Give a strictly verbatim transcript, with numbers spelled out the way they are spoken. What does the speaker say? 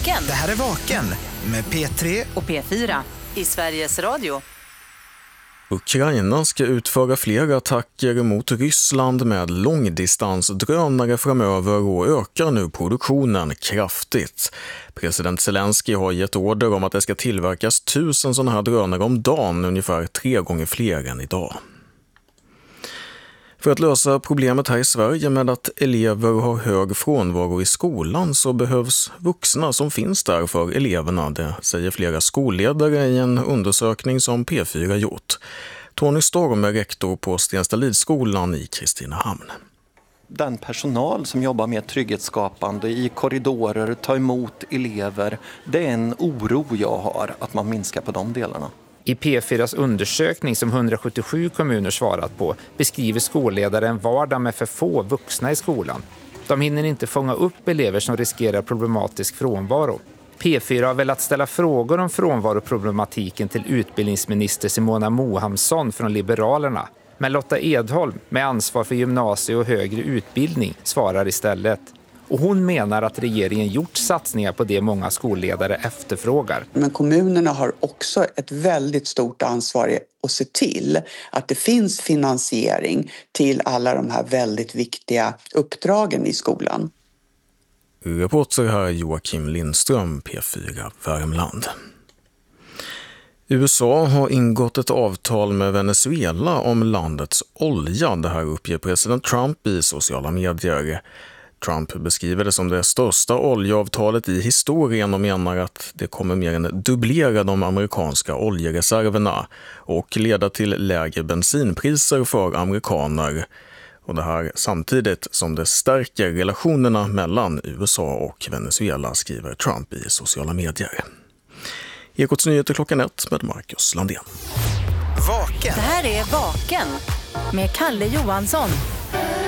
Vaken. Det här är Vaken med P tre och P fyra i Sveriges Radio. Ukraina ska utföra fler attacker mot Ryssland med långdistansdrönare framöver och ökar nu produktionen kraftigt. President Zelensky har gett order om att det ska tillverkas tusen sådana här drönare om dagen, ungefär tre gånger fler än idag. För att lösa problemet här i Sverige med att elever har hög frånvaro i skolan så behövs vuxna som finns där för eleverna, det säger flera skolledare i en undersökning som P fyra gjort. Tony Storm är rektor på Stenstalidsskolan i Kristinehamn. Den personal som jobbar med trygghetsskapande i korridorer, ta emot elever, det är en oro jag har att man minskar på de delarna. I P fyras undersökning som hundrasjuttiosju kommuner svarat på beskriver skolledare en vardag med för få vuxna i skolan. De hinner inte fånga upp elever som riskerar problematisk frånvaro. P fyra har velat ställa frågor om frånvaroproblematiken till utbildningsminister Simona Mohamsson från Liberalerna. Men Lotta Edholm, med ansvar för gymnasie- och högre utbildning, svarar istället. Och hon menar att regeringen gjort satsningar på det många skolledare efterfrågar. Men kommunerna har också ett väldigt stort ansvar att se till att det finns finansiering till alla de här väldigt viktiga uppdragen i skolan. Reporter här Joakim Lindström, P fyra Värmland. U S A har ingått ett avtal med Venezuela om landets olja. Det här uppger president Trump i sociala medier. Trump beskriver det som det största oljeavtalet i historien och menar att det kommer mer än dubblera de amerikanska oljereserverna och leda till lägre bensinpriser för amerikaner. Och det här samtidigt som det stärker relationerna mellan U S A och Venezuela, skriver Trump i sociala medier. Ekots nyheter klockan ett med Marcus Landén. Vaken. Det här är Vaken med Kalle Johansson.